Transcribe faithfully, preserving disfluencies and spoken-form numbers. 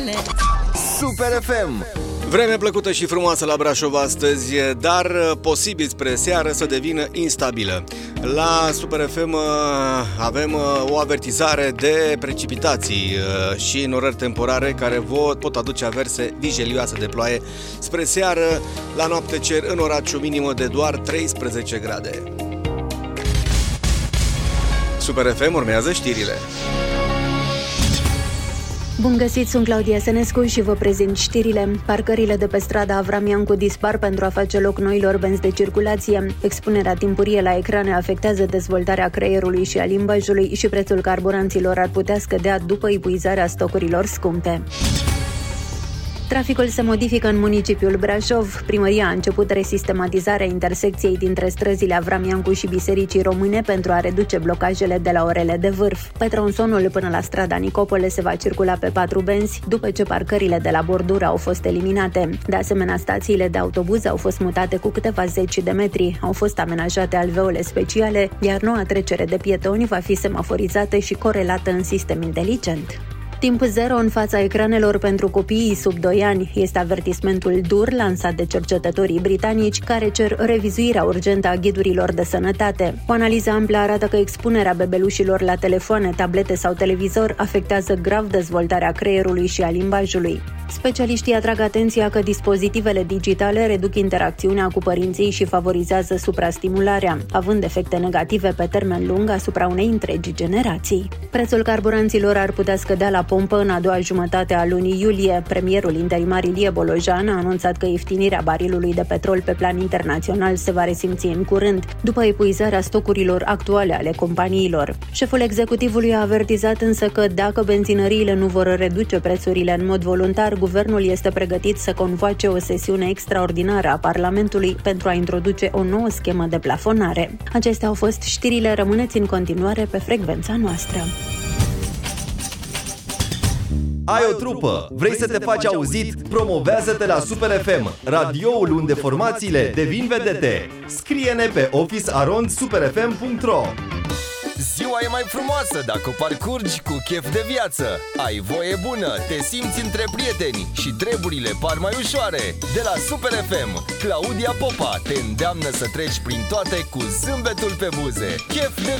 Super F M. Vreme plăcută și frumoasă la Brașov astăzi, dar posibil spre seară să devină instabilă. La Super F M avem o avertizare de precipitații și norări temporare care pot aduce averse vijelioase de ploaie spre seară. La noapte cer în orașul minimă de doar treisprezece grade. Super F M urmează știrile. Bun găsit, sunt Claudia Sănescu și vă prezint știrile. Parcările de pe strada Avram Iancu dispar pentru a face loc noilor benzi de circulație. Expunerea timpurie la ecrane afectează dezvoltarea creierului și a limbajului și prețul carburanților ar putea scădea după epuizarea stocurilor scumpe. Traficul se modifică în municipiul Brașov. Primăria a început resistematizarea intersecției dintre străzile Avram Iancu și Bisericii Române pentru a reduce blocajele de la orele de vârf. Pe tronsonul până la strada Nicopole se va circula pe patru benzi, după ce parcările de la bordură au fost eliminate. De asemenea, stațiile de autobuz au fost mutate cu câteva zeci de metri. Au fost amenajate alveole speciale, iar noua trecere de pietoni va fi semaforizată și corelată în sistem inteligent. Timp zero în fața ecranelor pentru copiii sub doi ani este avertismentul dur lansat de cercetătorii britanici care cer revizuirea urgentă a ghidurilor de sănătate. O analiză amplă arată că expunerea bebelușilor la telefoane, tablete sau televizor afectează grav dezvoltarea creierului și a limbajului. Specialiștii atrag atenția că dispozitivele digitale reduc interacțiunea cu părinții și favorizează suprastimularea, având efecte negative pe termen lung asupra unei întregi generații. Prețul carburanților ar putea scădea la pompă în a doua jumătate a lunii iulie. Premierul interimar Ilie Bolojan a anunțat că ieftinirea barilului de petrol pe plan internațional se va resimți în curând, după epuizarea stocurilor actuale ale companiilor. Șeful executivului a avertizat însă că dacă benzinăriile nu vor reduce prețurile în mod voluntar, guvernul este pregătit să convoace o sesiune extraordinară a Parlamentului pentru a introduce o nouă schemă de plafonare. Acestea au fost știrile, rămâneți în continuare pe frecvența noastră. Ai o trupă? Vrei să te faci auzit? Promovează-te la Super F M, radioul unde formațiile devin vedete. Scrie-ne pe office arond super f m punct r o. Ziua e mai frumoasă dacă o parcurgi cu chef de viață. Ai voie bună, te simți între prieteni și treburile par mai ușoare. De la Super F M, Claudia Popa te îndeamnă să treci prin toate cu zâmbetul pe buze. Chef de